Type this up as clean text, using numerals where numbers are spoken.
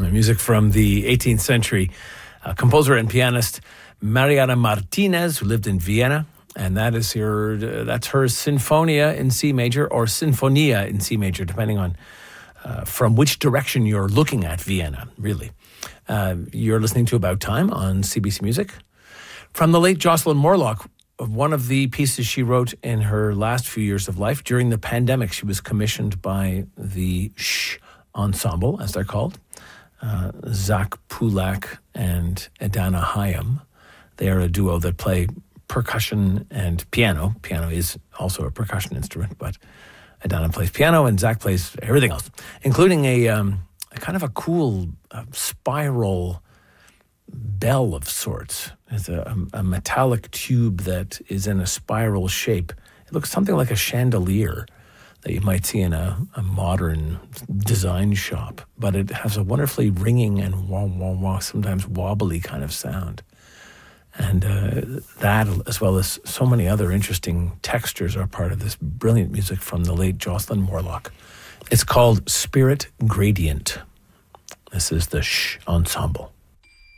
Music from the 18th century composer and pianist Mariana Martinez, who lived in Vienna. And that's her Sinfonia in C major or Sinfonia in C major, depending on from which direction you're looking at Vienna, really. You're listening to About Time on CBC Music. From the late Jocelyn Morlock, one of the pieces she wrote in her last few years of life, during the pandemic, she was commissioned by the Shh Ensemble, as they're called, Zach Pulak and Adana Hayam. They are a duo that play percussion and piano. Piano is also a percussion instrument, but Adana plays piano and Zach plays everything else, including a kind of a cool spiral bell of sorts. It's a metallic tube that is in a spiral shape. It looks something like a chandelier that you might see in a modern design shop, but it has a wonderfully ringing and wah, wah, wah, sometimes wobbly kind of sound. And that, as well as so many other interesting textures, are part of this brilliant music from the late Jocelyn Morlock. It's called Spirit Gradient. This is the Shh Ensemble.